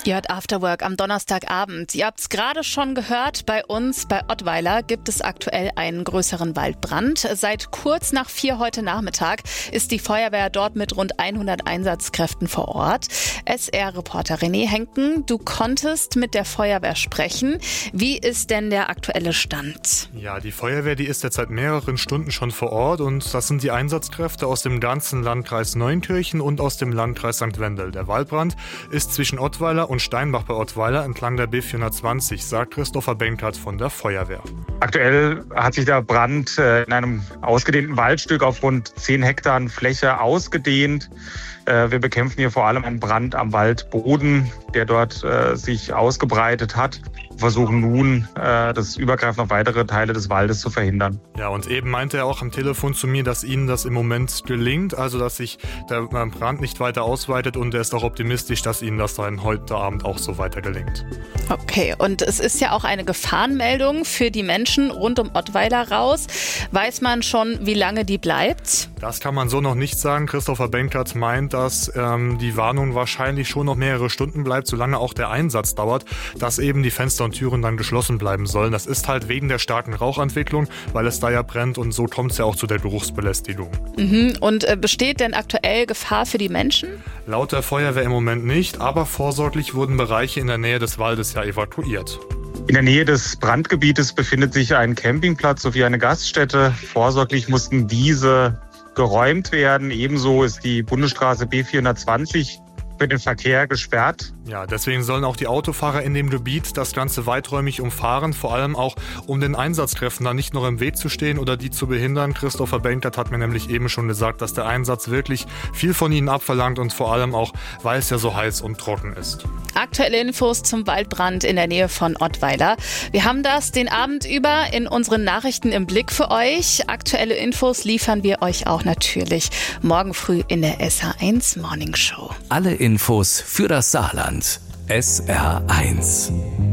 Ihr hört After Work am Donnerstagabend. Ihr habt es gerade schon gehört, bei uns bei Ottweiler gibt es aktuell einen größeren Waldbrand. Seit kurz nach 4 heute Nachmittag ist die Feuerwehr dort mit rund 100 Einsatzkräften vor Ort. SR-Reporter René Henken, du konntest mit der Feuerwehr sprechen. Wie ist denn der aktuelle Stand? Ja, die Feuerwehr, die ist jetzt seit mehreren Stunden schon vor Ort und das sind die Einsatzkräfte aus dem ganzen Landkreis Neunkirchen und aus dem Landkreis St. Wendel. Der Waldbrand ist zwischen Ottweiler und Steinbach bei Ottweiler entlang der B420, sagt Christopher Benkert von der Feuerwehr. Aktuell hat sich der Brand in einem ausgedehnten Waldstück auf rund 10 Hektar Fläche ausgedehnt. Wir bekämpfen hier vor allem einen Brand am Waldboden, der dort sich ausgebreitet hat. Wir versuchen nun, das Übergreifen auf weitere Teile des Waldes zu verhindern. Ja, und eben meinte er auch am Telefon zu mir, dass Ihnen das im Moment gelingt, also dass sich der Brand nicht weiter ausweitet, und er ist auch optimistisch, dass Ihnen das dann heute Abend auch so weiter gelingt. Okay, und es ist ja auch eine Gefahrenmeldung für die Menschen rund um Ottweiler raus. Weiß man schon, wie lange die bleibt? Das kann man so noch nicht sagen. Christopher Benkert meint, dass die Warnung wahrscheinlich schon noch mehrere Stunden bleibt, solange auch der Einsatz dauert, dass eben die Fenster und Türen dann geschlossen bleiben sollen. Das ist halt wegen der starken Rauchentwicklung, weil es da ja brennt, und so kommt es ja auch zu der Geruchsbelästigung. Und besteht denn aktuell Gefahr für die Menschen? Laut der Feuerwehr im Moment nicht, aber vorsorglich wurden Bereiche in der Nähe des Waldes ja evakuiert. In der Nähe des Brandgebietes befindet sich ein Campingplatz sowie eine Gaststätte. Vorsorglich mussten diese geräumt werden. Ebenso ist die Bundesstraße B420 für den Verkehr gesperrt. Ja, deswegen sollen auch die Autofahrer in dem Gebiet das Ganze weiträumig umfahren, vor allem auch, um den Einsatzkräften da nicht noch im Weg zu stehen oder die zu behindern. Christopher Benkert hat mir nämlich eben schon gesagt, dass der Einsatz wirklich viel von ihnen abverlangt, und vor allem auch, weil es ja so heiß und trocken ist. Aktuelle Infos zum Waldbrand in der Nähe von Ottweiler. Wir haben das den Abend über in unseren Nachrichten im Blick für euch. Aktuelle Infos liefern wir euch auch natürlich morgen früh in der SR1 Morning Show. Alle Infos für das Saarland. SR1.